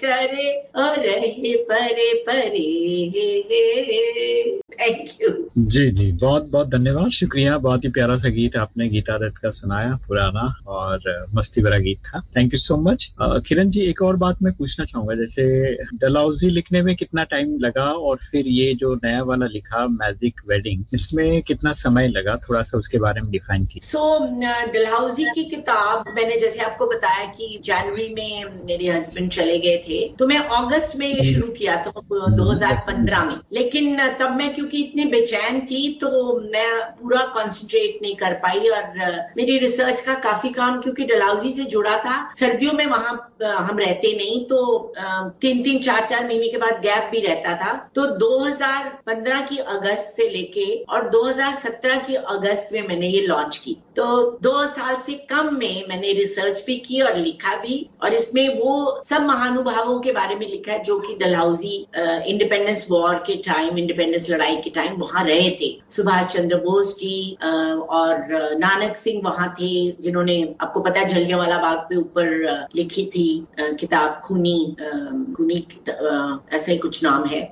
करे और रहे परे परे। Thank you. जी जी, बहुत बहुत धन्यवाद, शुक्रिया। बहुत ही प्यारा सा गीत आपने गीता दत्त का सुनाया, पुराना और मस्ती भरा गीत था। Thank you so much. Kiran ji, एक और बात मैं पूछना चाहूंगा, जैसे डलहौजी लिखने में कितना टाइम लगा और फिर ये जो नया वाला लिखा मैजिक वेडिंग, इसमें कितना समय लगा, थोड़ा सा उसके बारे में डिफाइन कीजिए। डलहौजी की किताब मैंने जैसे आपको बताया कि जनवरी में मेरे हस्बैंड चले गए थे, तो मैं अगस्त में ये शुरू किया था 2015 में। लेकिन तब मैं क्योंकि इतनी बेचैन थी तो मैं पूरा कंसंट्रेट नहीं कर पाई, और मेरी रिसर्च का काफी काम क्योंकि डलहौजी से जुड़ा था, सर्दियों में वहां हम रहते नहीं, तो 3-3, 4-4 महीने के बाद गैप भी रहता था। तो 2015 की अगस्त से लेके और 2017 की अगस्त में मैंने ये लॉन्च की। तो 2 साल से कम में मैंने रिसर्च भी की और लिखा भी, और इसमें वो सब महानुभावों के बारे में लिखा है जो कि डलहौजी इंडिपेंडेंस वॉर के टाइम, इंडिपेंडेंस लड़ाई के टाइम वहां रहे थे। सुभाष चंद्र बोस जी और नानक सिंह वहां थे, जिन्होंने आपको पता है जलियांवाला बाग पे ऊपर लिखी थी किताब खूनी ऐसा ही कुछ नाम है।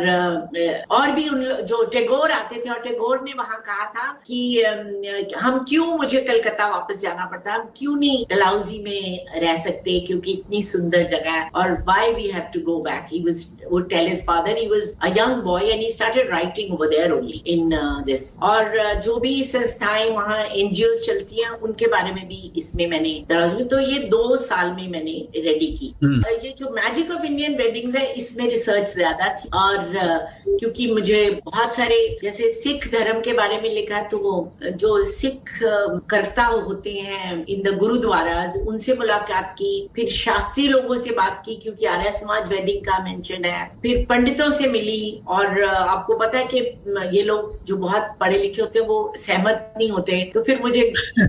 और भी उन जो टैगोर आते थे, और टैगोर ने वहां कहा था कि हम क्यों, मुझे कलकत्ता वापस जाना पड़ता, हम क्यों नहीं डलहौजी में रह सकते क्योंकि इतनी सुंदर जगह है, और why we have to go back. He would tell his father, he was a young boy and he started writing over there only in this. और जो भी संस्थाएं वहाँ NGOs चलती हैं उनके बारे में भी इसमें मैंने डलहौजी में, तो ये 2 साल में मैंने रेडी की। ये जो मैजिक ऑफ इंडियन वेडिंग्स है इसमें रिसर्च ज्यादा थी, और क्योंकि मुझे बहुत सारे जैसे सिख धर्म के बारे में लिखा, तो वो जो सिख कर्ता होते हैं इन द गुरुद्वारास, उनसे मुलाकात की, फिर शास्त्री लोगों से बात की क्योंकि आर्य समाज वेडिंग का मेंशन है, फिर पंडितों से मिली, और आपको पता है कि ये लोग जो बहुत पढ़े लिखे होते हैं वो सहमत नहीं होते, तो फिर मुझे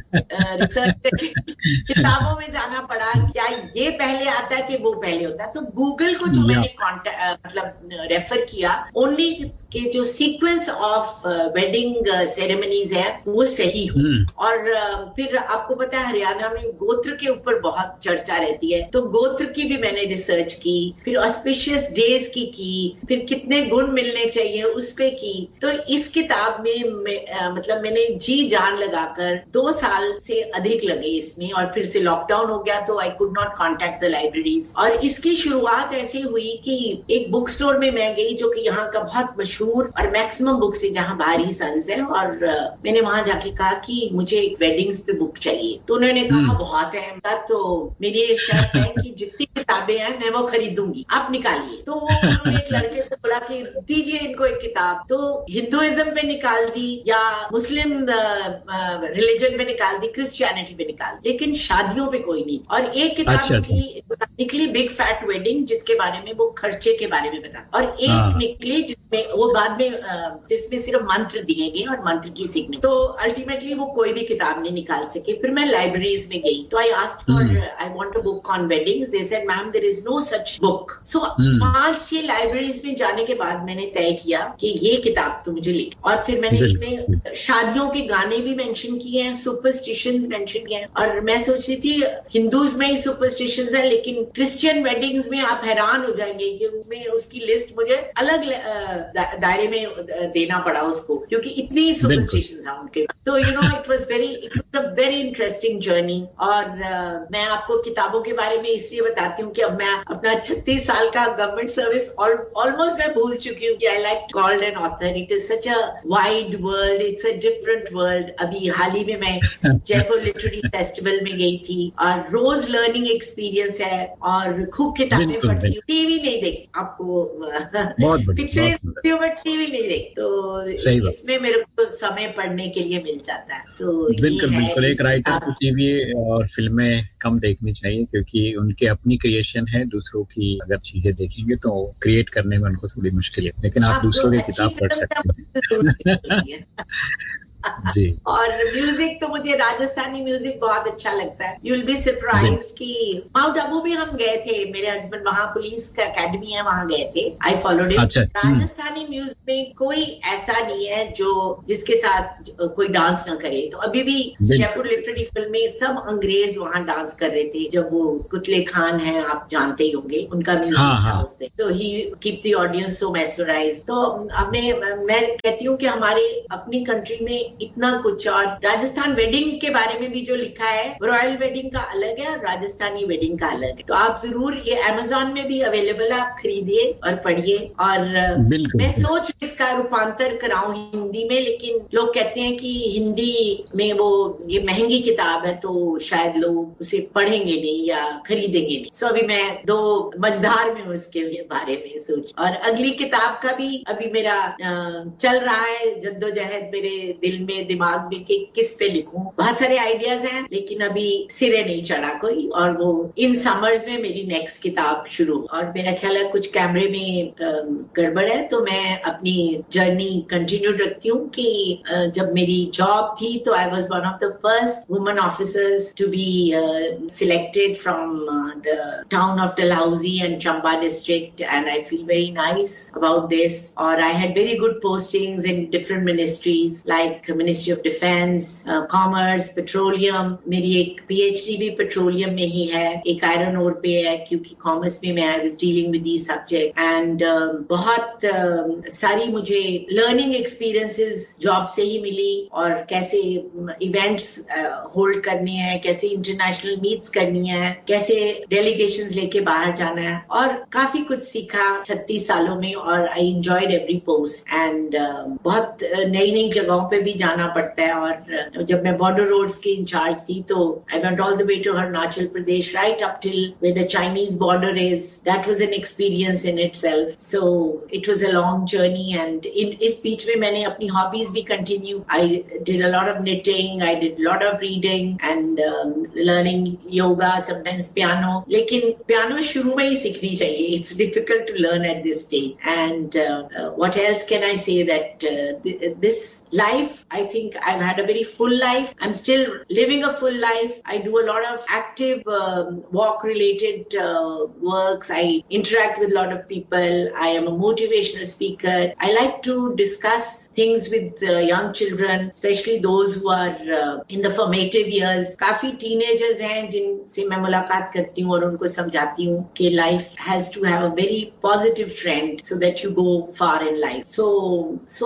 रिसर्च किताबों में जाना पड़ा, क्या ये पहले आता है कि वो पहले होता है। तो गूगल को जो मैंने मतलब रेफर किया, ओनली कि जो सीक्वेंस ऑफ वेडिंग सेरेमनीज है वो सही हो। और फिर आपको पता है हरियाणा में गोत्र के ऊपर बहुत चर्चा रहती है, तो गोत्र की भी मैंने रिसर्च की, फिर ऑस्पिशियस डेज की, फिर कितने गुण मिलने चाहिए उस पे की। तो इस किताब में मतलब मैंने जी जान लगाकर 2 साल से अधिक लगे इसमें, और फिर से लॉकडाउन हो गया तो I could not contact the libraries. और इसकी शुरुआत ऐसे हुई कि एक बुक स्टोर में मैं गई जो कि यहाँ का बहुत मशहूर और मैक्सिमम बुक्स है जहाँ बाहरी सन्स है, और मैंने वहां जाके कहा कि मुझे एक वेडिंग्स पे बुक चाहिए, तो उन्होंने कहा बहुत है, तो मेरी शर्त है कि जितनी किताबें हैं मैं वो खरीदूंगी, आप निकालिए। तो उन्होंने एक लड़के को बोला कि दीजिए इनको एक किताब, तो हिंदुइज्म पे निकाल दी या मुस्लिम रिलीजन पे निकाल दी, क्रिश्चियनिटी पे निकाल दी, लेकिन शादियों पे कोई नहीं। और एक किताब निकली बिग फैट वेडिंग, जिसके बारे में वो खर्चे के बारे में बता, और एक निकली जिसमें वो बाद में जिसमें सिर्फ मंत्र दिए गए और मंत्र की सीखने। तो अल्टीमेटली वो कोई भी किताब नहीं निकाल सके। फिर मैं लाइब्रेरीज में गई, तो I asked for, I want a book on weddings, they said ma'am there is no such book. So 5-6 libraries में जाने के बाद मैंने तय किया कि ये किताब तो मुझे लिख, और फिर मैंने इसमें शादियों के गाने भी मेंशन किए हैं, सुपरस्टिशंस मेंशन किए हैं, और मैं सोच रही थी हिंदूज में ही सुपरस्टिशंस है, लेकिन क्रिश्चियन वेडिंग्स में आप हैरान हो जाएंगे कि उसमें उसकी लिस्ट मुझे अलग दायरे में देना पड़ा उसको, क्योंकि इतनी सुपरस्टिशंस हैं उनके। तो you know it was a very interesting journey. और मैं आपको किताबों के बारे में इसलिए बताती हूँ कि अब मैं अपना 36 साल का गवर्नमेंट सर्विस ऑलमोस्ट मैं भूल चुकी हूँ कि I like called an author. It is such a wide world, it's a different world. अभी हाल ही में मैं जयपुर लिटरेरी फेस्टिवल में गई थी, और रोज लर्निंग एक्सपीरियंस है, और खूब किताबें पढ़ती हूँ, टीवी नहीं देखती, आपको पिक्चर टीवी नहीं देखती, तो इसमें मेरे को समय पढ़ने के लिए मिल जाता है। बिल्कुल एक राइटर को टीवी और फिल्में कम देखनी चाहिए, क्योंकि उनके अपनी क्रिएशन है, दूसरों की अगर चीजें देखेंगे तो क्रिएट करने में उनको थोड़ी मुश्किल है, लेकिन आप दूसरों की किताब पढ़ सकते हैं। जी। और म्यूजिक तो मुझे राजस्थानी म्यूजिक बहुत अच्छा लगता है। यू विल बी सरप्राइज्ड कि माउंट आबू भी हम गए थे, मेरे हस्बैंड वहाँ पुलिस का एकेडमी है वहाँ गए थे, आई फॉलोड हिम। अच्छा। राजस्थानी म्यूजिक में कोई ऐसा नहीं है जो जिसके साथ कोई डांस ना करे। तो अभी भी जयपुर लिटरेरी फिल्म में सब अंग्रेज वहाँ डांस कर रहे थे, जब वो कुतले खान है, आप जानते ही होंगे, उनका म्यूजिक था उससे। तो ही keep the audience so mesmerised. तो हमने, मैं कहती हूँ कि हमारे अपनी कंट्री में इतना कुछ, और राजस्थान वेडिंग के बारे में भी जो लिखा है, रॉयल वेडिंग का अलग है और राजस्थानी वेडिंग का अलग है। तो आप जरूर, ये अमेज़न में भी अवेलेबल है, आप खरीदिए और पढ़िए। और मैं सोच इसका रूपांतर कराऊं हिंदी में, लेकिन लोग कहते हैं कि हिंदी में वो ये महंगी किताब है तो शायद लोग उसे पढ़ेंगे नहीं या खरीदेंगे नहीं। सो अभी मैं दो मझधार में उसके बारे में सोच। और अगली किताब का भी अभी मेरा चल रहा है जद्दोजहद मेरे दिल में, दिमाग में कि किस पे लिखूं। बहुत सारे आइडियाज हैं लेकिन अभी सिरे नहीं चढ़ा कोई, और वो इन समर्स में मेरी नेक्स्ट किताब शुरू। और मेरा ख्याल है कुछ कैमरे में गड़बड़ है, तो मैं अपनी जर्नी कंटिन्यू रखती हूँ कि जब मेरी जॉब थी तो I was one of the first women officers to be selected from the town of Dalhousie and Chamba district, and I feel very nice about this. और I had very good postings in different ministries like Ministry of Defense, Commerce, Petroleum. मेरी एक PhD भी petroleum में ही है, एक iron ore पे है, क्योंकि commerce में मैं I was dealing with these subject, and बहुत सारी मुझे learning experiences job से ही मिली, और कैसे events hold करने हैं, कैसे international meets करनी है, कैसे delegations लेके बाहर जाना है, और काफी कुछ सीखा 36 सालों में। और I enjoyed every post, and बहुत नई नई जगहों पे भी जाना पड़ता है। और जब मैं बॉर्डर रोड्स की इंचार्ज थी तो I went all the way to Arunachal Pradesh, right up till where the Chinese border is. That was an experience in itself, so it was a long journey. And इस बीच में मैंने अपनी हॉबीज भी continue, I did a lot of knitting, I did lot of reading and learning yoga, sometimes piano. लेकिन piano शुरू में ही सीखनी चाहिए, it's difficult to learn at this stage. And what else can I say, that this life, I think I've had a very full life. I'm still living a full life. I do a lot of active walk related works. I interact with a lot of people. I am a motivational speaker. I like to discuss things with young children, especially those who are in the formative years. काफी teenagers हैं जिनसे मैं मुलाकात करती हूँ और उनको समझाती हूँ कि life has to have a very positive trend so that you go far in life. So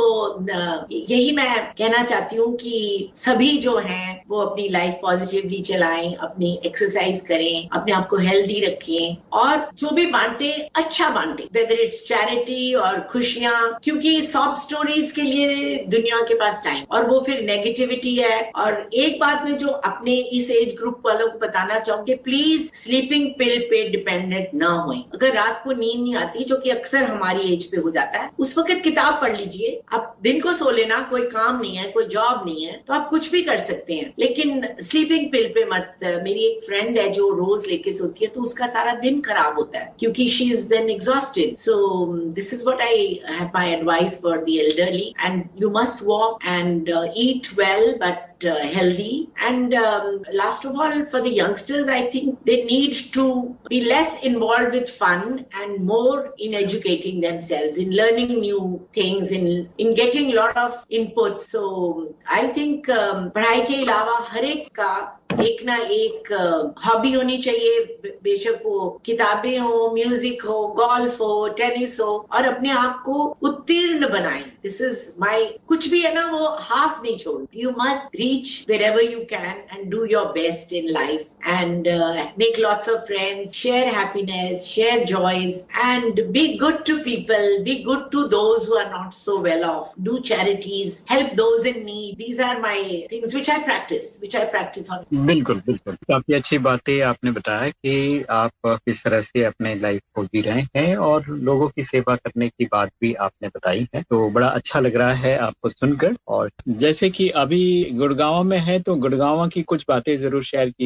यही मैं कहना चाहती हूँ कि सभी जो हैं वो अपनी लाइफ पॉजिटिवली चलाएं, अपनी एक्सरसाइज करें, अपने आप को हेल्दी रखें, और जो भी बांटे अच्छा बांटे, वेदर इट्स चैरिटी और खुशियां, क्योंकि सॉफ्ट स्टोरीज के लिए दुनिया के पास टाइम, और वो फिर नेगेटिविटी है। और एक बात में जो अपने इस एज ग्रुप वालों को बताना चाहूंगी, प्लीज स्लीपिंग पिल पे डिपेंडेंट ना होए। अगर रात को नींद नहीं आती, जो कि अक्सर हमारी एज पे हो जाता है, उस वक्त किताब पढ़ लीजिए। आप दिन को सो लेना, कोई काम नहीं है, कोई जॉब नहीं है, तो आप कुछ भी कर सकते हैं, लेकिन स्लीपिंग पिल पे मत। मेरी एक फ्रेंड है जो रोज लेके सोती है, तो उसका सारा दिन खराब होता है क्योंकि she is then exhausted. So this is what I have my advice for the elderly, and you must walk and eat well but healthy. And last of all, for the youngsters, I think they need to be less involved with fun and more in educating themselves, in learning new things, in getting a lot of inputs. So I think पढ़ाई के अलावा हर एक का एक ना एक hobby होनी चाहिए, बेशक वो किताबें हो, म्यूजिक हो, गोल्फ हो, टेनिस हो, और अपने आप को उत्तीर्ण बनाएं। दिस इज माय, कुछ भी है ना, वो हाफ नहीं छोड़। You must reach wherever you can and do your best in life, and make lots of friends, share happiness, share joys, and be good to people, be good to those who are not so well off, do charities, help those in need. These are my things which I practice on. बिल्कुल बिल्कुल, काफी अच्छी बातें आपने बताया कि आप किस तरह से अपने लाइफ को जी रहे हैं, और लोगों की सेवा करने की बात भी आपने बताई है, तो बड़ा अच्छा लग रहा है आपको सुनकर। और जैसे कि अभी गुड़गांव में है, तो गुड़गांव की कुछ बातें जरूर शेयर कीजिए।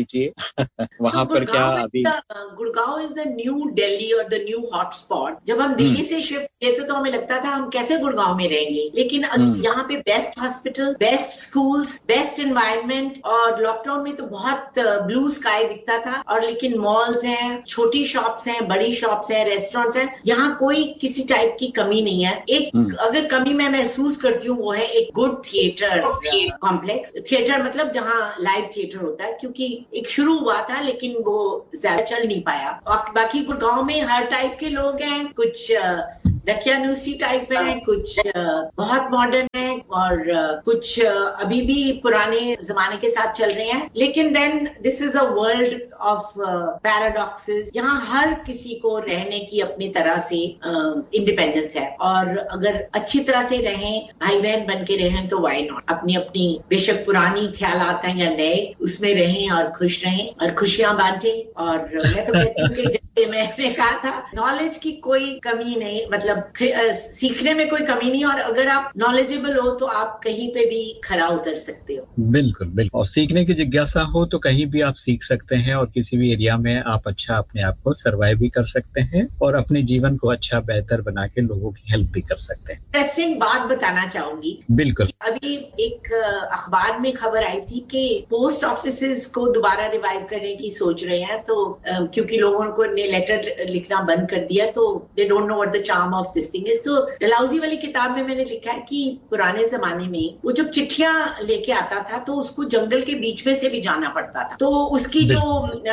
वहां पर क्या अभी Gurgaon is the new Delhi और द न्यू हॉटस्पॉट। जब हम दिल्ली से शिफ्ट किए थे तो हमें लगता था हम कैसे गुड़गांव में रहेंगे, लेकिन यहाँ पे best hospital, best schools, best environment, और लॉकडाउन में तो बहुत ब्लू स्काई दिखता था। और लेकिन मॉल्स हैं, छोटी शॉप्स हैं, बड़ी शॉप्स हैं, रेस्टोरेंट्स हैं, यहाँ कोई किसी टाइप की कमी नहीं है। एक अगर कमी मैं महसूस करती हूँ वो है एक गुड थिएटर कॉम्प्लेक्स। थिएटर मतलब जहाँ लाइव थिएटर होता है, क्योंकि एक शुरू हुआ था लेकिन वो ज्यादा चल नहीं पाया। और बाकी गुड़गांव में हर टाइप के लोग हैं, कुछ दकियानूसी टाइप है, कुछ बहुत मॉडर्न है, और कुछ अभी भी पुराने जमाने के साथ चल रहे हैं। लेकिन then this is a world of paradoxes. यहाँ हर किसी को रहने की अपनी तरह से इंडिपेंडेंस है, और अगर अच्छी तरह से रहें, भाई बहन बन के रहें, तो वाई नॉट। अपनी अपनी बेशक पुरानी ख्यालात हैं या नए, उसमें रहें और खुश रहें और खुशियां बांटें। और मैं तो कहती हूँ कि जैसे मैंने कहा था, नॉलेज की कोई कमी नहीं, मतलब सीखने में कोई कमी नहीं, और अगर आप नॉलेजेबल हो तो आप कहीं पे भी खरा उतर सकते हो। बिल्कुल बिल्कुल, और सीखने की जिज्ञासा हो तो कहीं भी आप सीख सकते हैं, और किसी भी एरिया में आप अच्छा अपने आप को सर्वाइव भी कर सकते हैं, और अपने जीवन को अच्छा बेहतर बना के लोगों की हेल्प भी कर सकते हैं। इंटरेस्टिंग बात बताना चाहूंगी। बिल्कुल। अभी एक अखबार में खबर आई थी कि पोस्ट ऑफिसेज को दोबारा रिवाइव करने की सोच रहे हैं, तो क्योंकि लोगों को ने लेटर लिखना बंद कर दिया, तो they don't know what the charm of this thing is. तो डलहौजी वाली किताब में मैंने लिखा है कि पुराने जमाने में वो जब चिट्ठियां लेके आता था तो उसको जंगल के बीच में से भी जाना पड़ता था। तो उसकी जो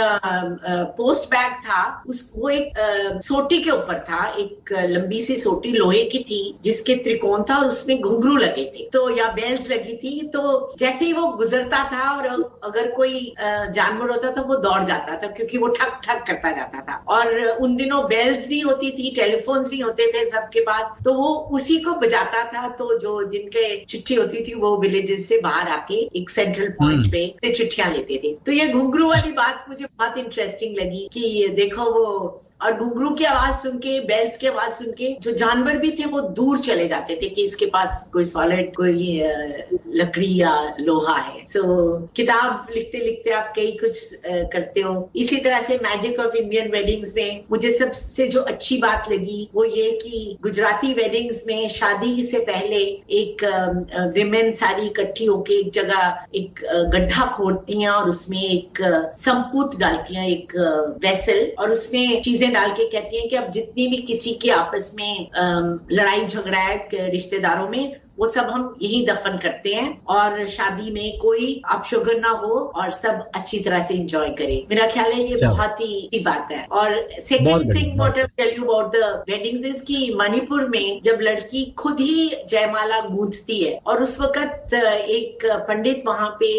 पोस्ट बैग था, वो एक सोटी के ऊपर था, एक लंबी सी सोटी लोहे की थी जिसके त्रिकोण था, और उसमें घुंघरू लगे थे, तो या बेल्स लगी थी। तो जैसे ही वो गुजरता था और अगर कोई जानवर होता था वो दौड़ जाता था, क्योंकि वो ठक ठक करता जाता था। और उन दिनों बेल्स नहीं होती थी, टेलीफोन्स नहीं होते थे सबके पास, तो वो उसी को बजाता था। तो जो जिनके चिट्ठी होती थी वो विलेजेस से बाहर आके एक सेंट्रल पॉइंट पे चिट्ठियां लेते थे। तो ये घुंघरू वाली बात मुझे बहुत इंटरेस्टिंग लगी कि देखो वो, और घुंघरू की आवाज सुन के, बेल्स की आवाज सुन के जो जानवर भी थे वो दूर चले जाते थे कि इसके पास कोई सॉलिड, कोई लकड़ी या लोहा है। सो किताब लिखते लिखते आप कई कुछ करते हो। इसी तरह से मैजिक ऑफ इंडियन वेडिंग्स में मुझे सबसे जो अच्छी बात लगी वो ये कि गुजराती वेडिंग्स में शादी से पहले एक विमेन सारी इकट्ठी होके एक जगह एक गड्ढा खोदती हैं, और उसमें एक संपूत डालती हैं, एक वेसल, और उसमें चीजें डाल के कहती हैं कि अब जितनी भी किसी के आपस में लड़ाई झगड़ा है रिश्तेदारों में, वो सब हम यही दफन करते हैं, और शादी में कोई अपशगुन ना हो और सब अच्छी तरह से एंजॉय करें। मेरा ख्याल है ये बहुत ही अच्छी बात है। और second thing what I tell you about the weddings is कि मणिपुर में जब लड़की खुद ही जयमाला गूंथती है, और उस वक्त एक पंडित वहां पे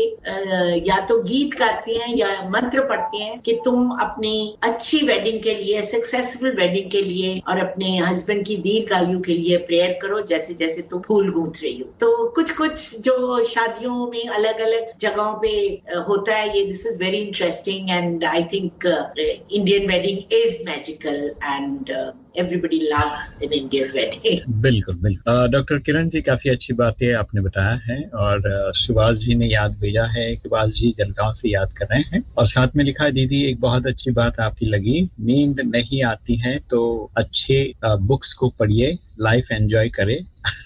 या तो गीत गाते हैं या मंत्र पढ़ते हैं कि तुम अपनी अच्छी वेडिंग के लिए, सक्सेसफुल वेडिंग के लिए, और अपने हस्बैंड की दीर्घायु के लिए प्रेयर करो, जैसे जैसे तुम फूल गूंथ रही हो। तो कुछ कुछ जो शादियों में अलग अलग जगहों पे होता है, ये this is very interesting, and I think Indian wedding is magical, and everybody loves an Indian wedding. बिल्कुल बिल्कुल। डॉक्टर किरण जी, काफी अच्छी बातें आपने बताया है, और सुभाष जी ने याद भेजा है, सुभाष जी जलगांव से याद कर रहे हैं, और साथ में लिखा है दीदी एक बहुत अच्छी बात आपकी लगी, नींद नहीं आती है तो अच्छे बुक्स को पढ़िए, लाइफ एंजॉय करें,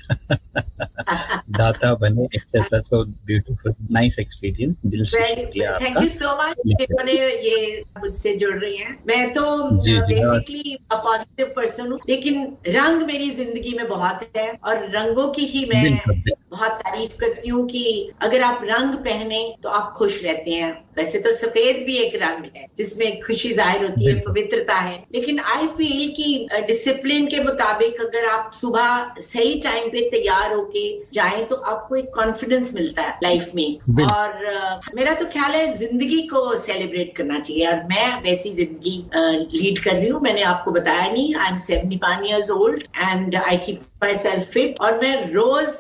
दाता बने etcetera. So beautiful, nice experience, दिल से शुक्रिया आपका। थैंक यू सो मच जिन्होंने ये मुझसे जुड़ रही हैं। मैं तो बेसिकली पॉजिटिव पर्सन हूँ, लेकिन रंग मेरी जिंदगी में बहुत है, और रंगों की ही मैं बहुत तारीफ करती हूँ कि अगर आप रंग पहने तो आप खुश रहते हैं। वैसे तो सफेद भी एक रंग है जिसमें खुशी जाहिर होती है, पवित्रता है, लेकिन आई फील कि डिसिप्लिन के मुताबिक अगर आप सुबह सही टाइम पे तैयार होके जाएं तो आपको एक कॉन्फिडेंस मिलता है लाइफ में। और मेरा तो ख्याल है जिंदगी को सेलिब्रेट करना चाहिए, और मैं वैसी जिंदगी लीड कर रही हूँ। मैंने आपको बताया नहीं, I am 71 years old and I keep myself fit, और मैं रोज